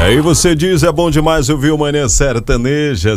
Aí você diz, é bom demais ouvir o Manhã Sertaneja,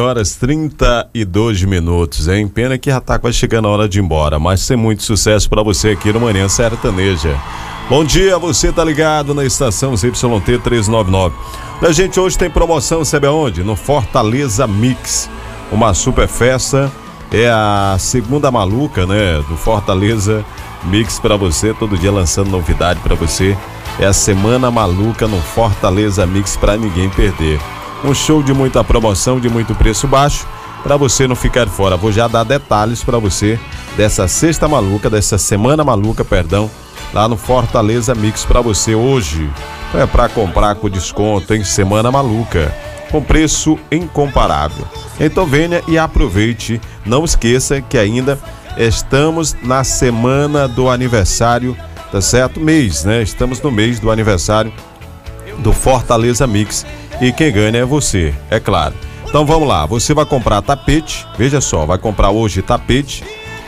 7h32, hein? Pena que já tá quase chegando a hora de ir embora, mas tem muito sucesso pra você aqui no Manhã Sertaneja. Bom dia, você tá ligado na estação ZYT 399. A gente hoje tem promoção, sabe aonde? No Fortaleza Mix, uma super festa, é a segunda maluca, né? Do Fortaleza Mix pra você, todo dia lançando novidade pra você. É a Semana Maluca no Fortaleza Mix pra ninguém perder. Um show de muita promoção, de muito preço baixo, pra você não ficar fora. Vou já dar detalhes pra você dessa sexta maluca, dessa Semana Maluca, perdão, lá no Fortaleza Mix pra você hoje. É pra comprar com desconto, hein? Semana Maluca, com preço incomparável. Então venha e aproveite. Não esqueça que ainda estamos na semana do aniversário, tá certo? Mês, né? Estamos no mês do aniversário do Fortaleza Mix e quem ganha é você, é claro. Então vamos lá, você vai comprar tapete, veja só, vai comprar hoje tapete,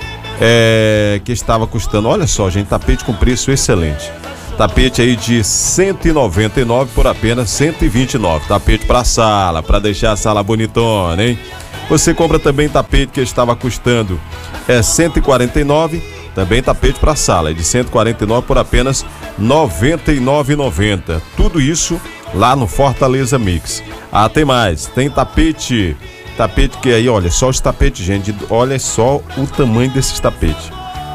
que estava custando, olha só gente, tapete com preço excelente. Tapete aí de R$199 por apenas R$129, tapete para sala, para deixar a sala bonitona, hein? Você compra também tapete que estava custando R$149, também tapete para sala, é de R$149 por apenas R$99,90. Tudo isso lá no Fortaleza Mix. Ah, tem mais, tem tapete que aí, olha só os tapetes, gente, olha só o tamanho desses tapetes,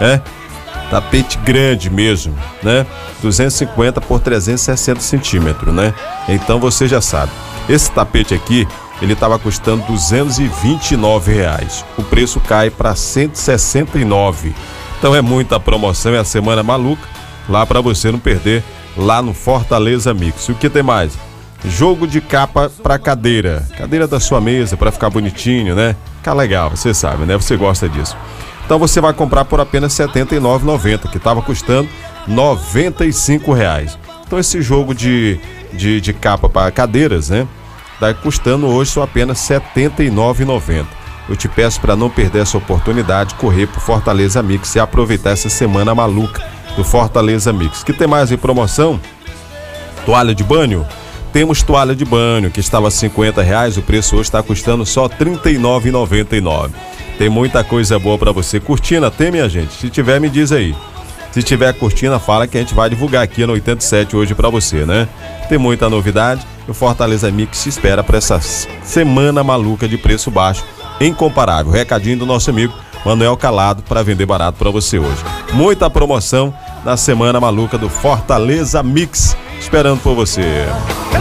tapete grande mesmo, né? 250 por 360 centímetros, né? Então você já sabe, esse tapete aqui, ele estava custando R$229. O preço cai para R$169. Então é muita promoção, é a Semana Maluca, lá para você não perder, lá no Fortaleza Mix. E o que tem mais? Jogo de capa para cadeira da sua mesa, para ficar bonitinho, né? Ficar legal, você sabe, né? Você gosta disso. Então você vai comprar por apenas R$79,90, que estava custando R$95. Então esse jogo de capa para cadeiras, né? Está custando hoje só apenas R$79,90. Eu te peço para não perder essa oportunidade, correr pro Fortaleza Mix e aproveitar essa Semana Maluca do Fortaleza Mix. Que tem mais em promoção? Toalha de banho? Temos toalha de banho que estava R$50, o preço hoje está custando só R$39,99. Tem muita coisa boa para você. Cortina tem, minha gente? Se tiver, me diz aí. Se tiver cortina, fala que a gente vai divulgar aqui no 87 hoje para você, né? Tem muita novidade. O Fortaleza Mix se espera para essa Semana Maluca de preço baixo, incomparável. Recadinho do nosso amigo Manuel Calado para vender barato para você hoje. Muita promoção na Semana Maluca do Fortaleza Mix, esperando por você.